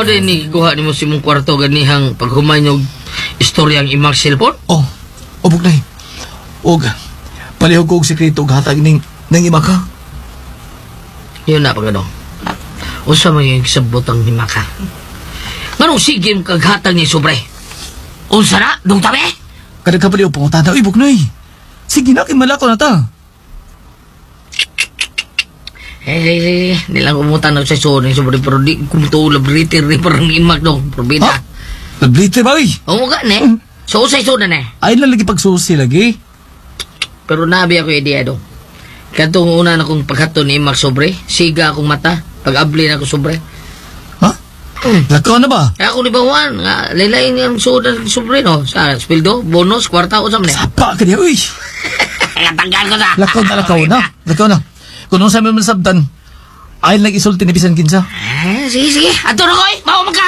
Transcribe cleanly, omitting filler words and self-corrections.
ba din ni kuha ni mo si mong kwarto ganihang paghumay nyo istoryang imang cellphone? Oh, bugnay. Og, palihog ko og sekreto og hatag ning ima ka. Yun na pagano. Usa man yung sabot ang hima ka. Nganong sige yung kaghatag ni sobre? Unsa na? Dong tabi? Kada ka palihog po tanda. Uy, bugnay. Sige na, kimalako na ta. Nilang umutan ako sa soning sobre pero di kumto labriter ni parang imak dong. Probita. Ha? Labrite ba, uy? Oo nga ne. So usay so na ne. Ay lang lagi pagsusi lagi. Pero nabi ako idea dong. Kantong una na kong paghato ni imak sobre. Siga akong mata. Pag-abli na ako sobre. Ha? Lakaw na ba? Ako ni Bawan, nga, lilayin yung soda sobre, no? Sa spildo, bonus, kwarta, o sa mani. Sapa ka niya, uy. Katanggal ko na. Lakaw na. Kung nung sa mga sabdan, ay lang isulti ni Bisan Kinsa. Sige. Ato na ko eh. Bawa magka.